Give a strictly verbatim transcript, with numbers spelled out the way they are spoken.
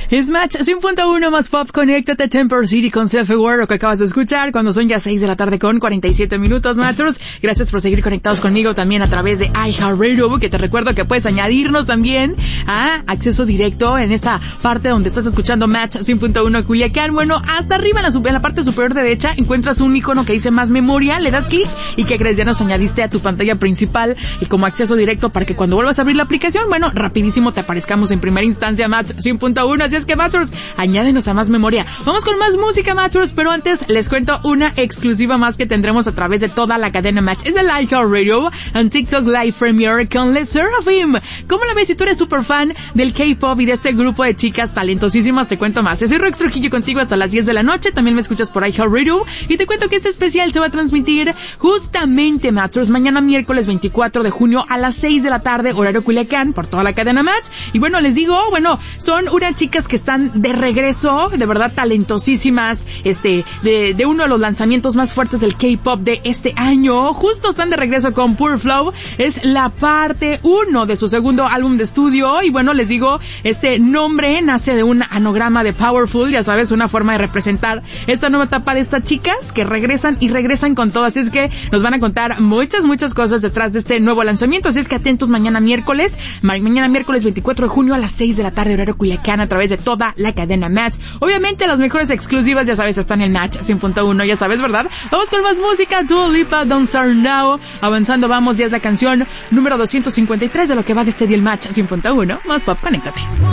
Es Match cien punto uno más pop. Conéctate, Temper City con Self-Aware, lo que acabas de escuchar cuando son ya seis de la tarde con cuarenta y siete minutos, Matchers. Gracias por seguir conectados conmigo también a través de iHeartRadio, que te recuerdo que puedes añadirnos también a acceso directo en esta parte donde estás escuchando Match cien punto uno Culiacán. Bueno, hasta arriba en la, en la parte superior derecha encuentras un icono que dice más memoria, le das clic y ¿qué crees? Ya nos añadiste a tu pantalla principal y como acceso directo para que cuando vuelvas a abrir la aplicación, bueno, rapidísimo te aparezcamos en primera instancia Match cien punto uno. Así es que, Matchers, añádenos a más memoria. Vamos con más música, Matchers, pero antes les cuento una exclusiva más que tendremos a través de toda la cadena Match. Es de iHeartRadio en TikTok Live Premiere con Les Seraphim. ¿Cómo la ves si tú eres súper fan del K-pop y de este grupo de chicas talentosísimas? Te cuento más. Soy Rox Trujillo contigo hasta las diez de la noche. También me escuchas por iHeartRadio y te cuento que este especial se va a transmitir justamente, Matchers, mañana miércoles veinticuatro de junio a las seis de la tarde, horario Culiacán, por toda la cadena Match. Y bueno, les digo, bueno, son unas chicas que están de regreso, de verdad talentosísimas, este, de, de uno de los lanzamientos más fuertes del K-pop de este año. Justo están de regreso con Pure Flow. Es la parte uno de su segundo álbum de estudio. Y bueno, les digo, este nombre nace de un anagrama de Powerful, ya sabes, una forma de representar esta nueva etapa de estas chicas que regresan y regresan con todo. Así es que nos van a contar muchas, muchas cosas detrás de este nuevo lanzamiento. Así es que atentos mañana miércoles, ma- mañana miércoles veinticuatro de junio a las seis de la tarde, horario Culiacán, a través de toda la cadena Match. Obviamente las mejores exclusivas, ya sabes, están en Match cien punto uno, ya sabes, ¿verdad? Vamos con más música. Dua Lipa, Don't Start Now. Avanzando vamos, ya es la canción número doscientos cincuenta y tres de lo que va de este día el Match cien punto uno. Más pop, conéctate.